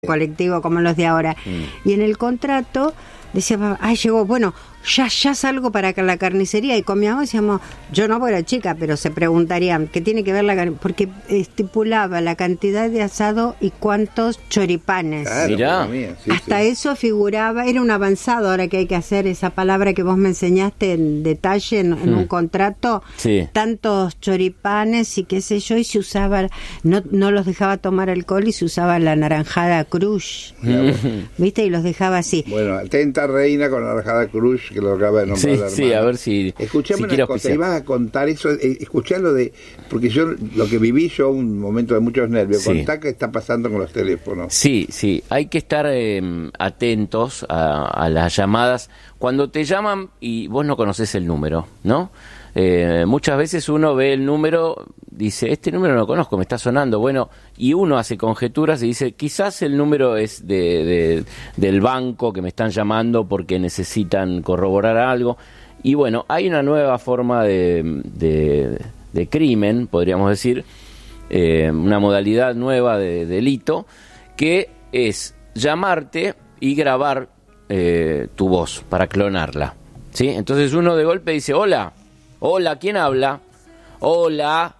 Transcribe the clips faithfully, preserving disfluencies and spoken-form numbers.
colectivo como los de ahora. Mm. Y en el contrato decía, ay, llegó, bueno, ya ya salgo para la carnicería. Y con mi mamá decíamos, yo no voy a la chica, pero se preguntarían, ¿qué tiene que ver la carnicería? Porque estipulaba la cantidad de asado y cuántos choripanes. Claro, Mirá. Mía, sí, Hasta sí. eso figuraba, era un avanzado ahora que hay que hacer esa palabra que vos me enseñaste en detalle en, en mm. un contrato. Sí. Tantos choripanes y qué sé yo, y se usaba, no, no los dejaba tomar alcohol y se usaba la naranjada Crush. ¿Viste? Y los dejaba así. Bueno, atenta reina con la naranjada Crush, que lo acaba de nombrar Sí, la hermana. sí, a ver si Escuchame si una quiero cosa, auspiciar. ibas a contar eso, eh, escuchalo de, porque yo lo que viví yo, un momento de muchos nervios, Sí. contá qué está pasando con los teléfonos. Sí, sí, hay que estar eh, atentos a, a las llamadas. Cuando te llaman y vos no conocés el número, ¿no? Eh, muchas veces uno ve el número, dice, este número no lo conozco, me está sonando, bueno, y uno hace conjeturas y dice, quizás el número es de, de del banco que me están llamando porque necesitan corroborar algo. Y bueno, hay una nueva forma de, de, de crimen, podríamos decir, eh, una modalidad nueva de delito, que es llamarte y grabar eh, tu voz para clonarla, ¿sí? Entonces uno de golpe dice, hola, hola, ¿quién habla? Hola,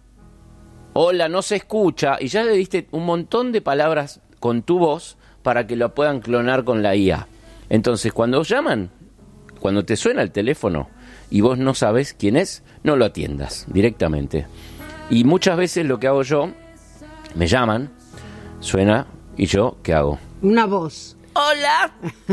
hola, no se escucha, y ya le diste un montón de palabras con tu voz para que lo puedan clonar con la I A. Entonces cuando llaman, cuando te suena el teléfono y vos no sabes quién es, no lo atiendas directamente. Y muchas veces lo que hago yo, me llaman, suena, y yo, ¿qué hago? Una voz. Hola,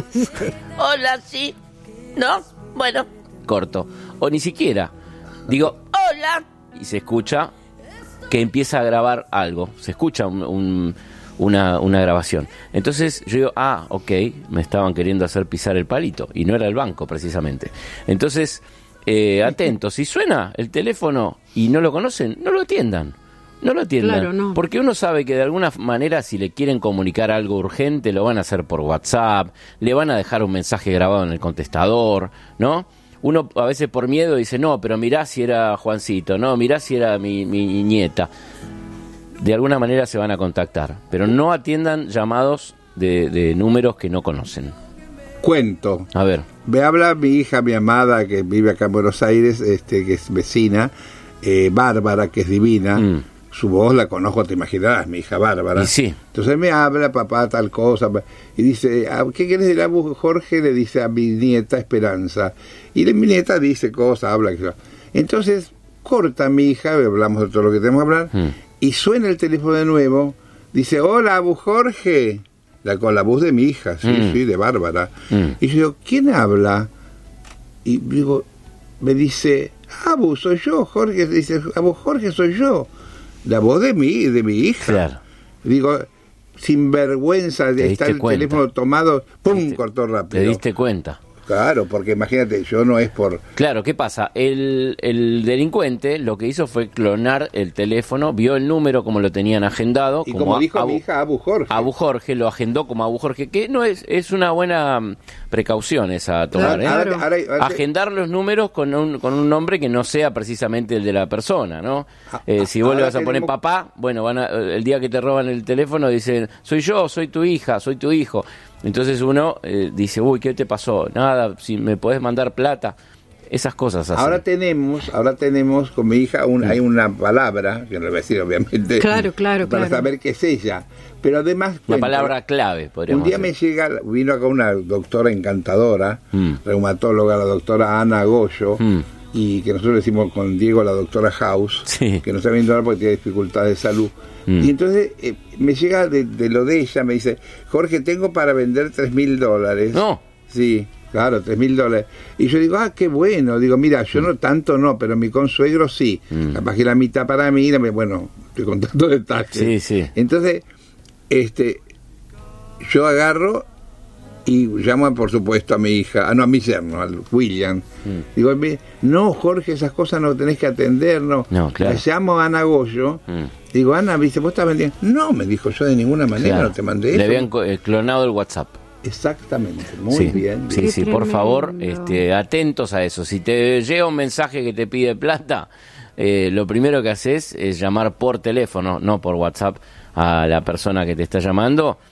hola, sí, ¿no? Bueno, corto. O ni siquiera, digo, hola, y se escucha que empieza a grabar algo, se escucha un, un, una, una grabación. Entonces yo digo, ah, ok, me estaban queriendo hacer pisar el palito, y no era el banco precisamente. Entonces, eh, atentos, si suena el teléfono y no lo conocen, no lo atiendan. No lo atiendan, claro, no. Porque uno sabe que de alguna manera si le quieren comunicar algo urgente lo van a hacer por WhatsApp, le van a dejar un mensaje grabado en el contestador, ¿no? Uno a veces por miedo dice, no, pero mirá si era Juancito, no, mirá si era mi, mi nieta. De alguna manera se van a contactar, pero no atiendan llamados de, de números que no conocen. Cuento. A ver. Me habla mi hija, mi amada, que vive acá en Buenos Aires, este, que es vecina, eh, Bárbara, que es divina. Mm. Su voz la conozco, te imaginarás, mi hija Bárbara. Y sí. Entonces me habla, papá, tal cosa, y dice, ¿qué quieres decir, Abu Jorge? Le dice a mi nieta Esperanza. Y mi nieta dice cosas, habla. Entonces corta mi hija, hablamos de todo lo que tenemos que hablar, mm. y suena el teléfono de nuevo, dice, hola, Abu Jorge, la, con la voz de mi hija, sí, mm. sí, de Bárbara. Mm. Y yo digo, ¿quién habla? Y digo, me dice, Abu, soy yo, Jorge, dice, Abu Jorge, soy yo. La voz de mi, de mi hija. Claro. Digo, sin vergüenza de estar el cuenta. teléfono tomado, ¡pum!, ¿Te, cortó rápido. ¿Te diste cuenta? Claro, porque imagínate, yo no es por... Claro, ¿qué pasa? El, el delincuente lo que hizo fue clonar el teléfono, vio el número como lo tenían agendado. Y como, como dijo Abu, mi hija, Abu Jorge. Abu Jorge, lo agendó como Abu Jorge, que no es es una buena precaución esa a tomar, claro, ¿eh? ahora, ahora, ahora, Agendar los números con un, con un nombre que no sea precisamente el de la persona, ¿no? Eh, si vos le vas a poner tenemos... papá, bueno, van a, el día que te roban el teléfono dicen, soy yo, soy tu hija, soy tu hijo. Entonces uno eh, dice, uy, ¿qué te pasó? Nada, si me podés mandar plata, esas cosas así. Ahora tenemos, ahora tenemos con mi hija, un, hay una palabra, que no le voy a decir obviamente, claro, claro, para claro. saber qué es ella, pero además... Una cuento, palabra clave, podríamos Un día decir. me llega, vino acá una doctora encantadora, mm. reumatóloga, la doctora Ana Goyo, mm. y que nosotros decimos con Diego la doctora House, sí. que no está viendo ahora porque tiene dificultades de salud. Mm. Y entonces eh, me llega de, de lo de ella, me dice, Jorge, tengo para vender tres mil dólares. No. Sí, claro, tres mil dólares. Y yo digo, ah, qué bueno. Digo, mira, yo mm. no tanto no, pero mi consuegro sí. Mm. Capaz que la mitad para mí, bueno, estoy contando detalles. Sí, sí. Entonces, este, yo agarro y llamo, por supuesto, a mi hija, ah, no, a mi yerno, al William. Mm. Digo, no, Jorge, esas cosas no tenés que atender, no. No, claro. Le llamo a Ana Goyo. Mm. Digo, Ana, ¿viste? ¿Vos estás vendiendo? No, me dijo, yo de ninguna manera claro. no te mandé eso. Le habían clonado el WhatsApp. Exactamente, muy sí, bien. Sí, Qué sí, tremendo. Por favor, este, atentos a eso. Si te llega un mensaje que te pide plata, eh, lo primero que haces es llamar por teléfono, no por WhatsApp, a la persona que te está llamando